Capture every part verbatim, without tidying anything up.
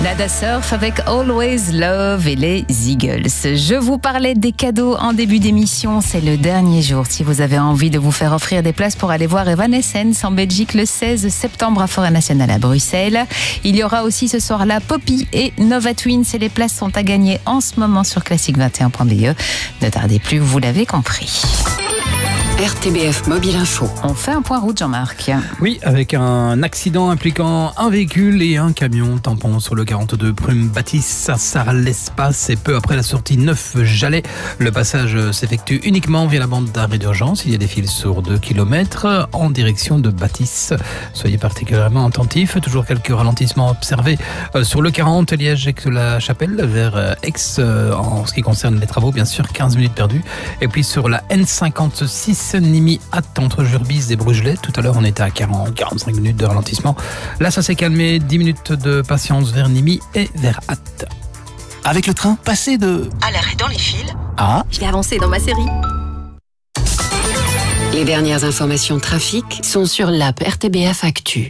Nada Surf avec Always Love et les Eagles. Je vous parlais des cadeaux en début d'émission. C'est le dernier jour. Si vous avez envie de vous faire offrir des places pour aller voir Evanescence en Belgique le seize septembre à Forêt Nationale à Bruxelles. Il y aura aussi ce soir-là Poppy et Nova Twins. Et les places sont à gagner en ce moment sur classique vingt et un point b e. Ne tardez plus, vous l'avez compris. R T B F Mobile Info. On fait un point route, Jean-Marc. Oui, avec un accident impliquant un véhicule et un camion tampon sur le quarante-deux Prüm Baptiste à Sarre-l'Espace et peu après la sortie neuf Jalais. Le passage s'effectue uniquement via la bande d'arrêt d'urgence. Il y a des files sur deux kilomètres en direction de Baptiste. Soyez particulièrement attentifs. Toujours quelques ralentissements observés sur le quarante Liège-Aix-la-Chapelle vers Aix en ce qui concerne les travaux, bien sûr, quinze minutes perdues. Et puis sur la N cinquante-six Nîmes-Ath entre Jurbise et Brugelet. Tout à l'heure, on était à quarante à quarante-cinq minutes de ralentissement. Là, ça s'est calmé. dix minutes de patience vers Nîmes et vers Ath. Avec le train, passez de... à l'arrêt dans les fils. Ah. Je vais avancer dans ma série. Les dernières informations trafic sont sur l'app R T B F Actu.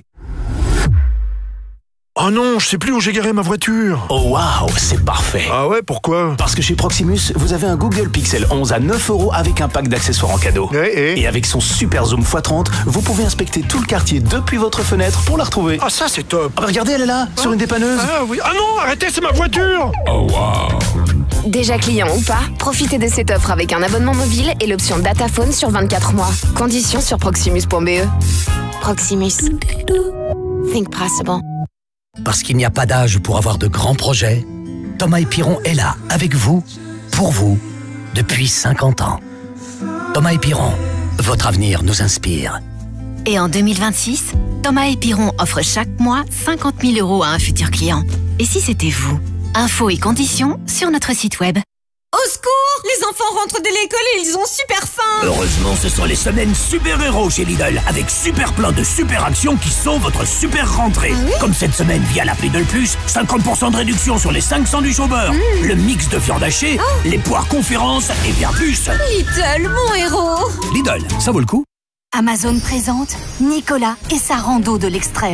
Oh non, je sais plus où j'ai garé ma voiture. Oh waouh, c'est parfait. Ah ouais, pourquoi? Parce que chez Proximus, vous avez un Google Pixel onze à neuf euros avec un pack d'accessoires en cadeau. Et, et Et avec son super zoom fois trente, vous pouvez inspecter tout le quartier depuis votre fenêtre pour la retrouver. Ah ça c'est top. Ah bah regardez, elle est là, sur une dépanneuse. Ah oui. Ah non, arrêtez, c'est ma voiture. Oh waouh. Déjà client ou pas, profitez de cette offre avec un abonnement mobile et l'option Dataphone sur vingt-quatre mois. Conditions sur proximus point b e. Proximus. Think possible. Parce qu'il n'y a pas d'âge pour avoir de grands projets, Thomas et Piron est là, avec vous, pour vous, depuis cinquante ans. Thomas et Piron, votre avenir nous inspire. Et en deux mille vingt-six, Thomas et Piron offre chaque mois cinquante mille euros à un futur client. Et si c'était vous? Infos et conditions sur notre site web. Au secours! Les enfants rentrent de l'école et ils ont super faim! Heureusement, ce sont les semaines super-héros chez Lidl, avec super plein de super actions qui sont votre super rentrée. Ah oui? Comme cette semaine via l'app Lidl Plus, cinquante pour cent de réduction sur les cinq sandwichs au beurre, mmh. le mix de viande hachée, oh. les poires conférences et bien plus. Lidl, mon héros! Lidl, ça vaut le coup. Amazon présente Nicolas et sa rando de l'extrême.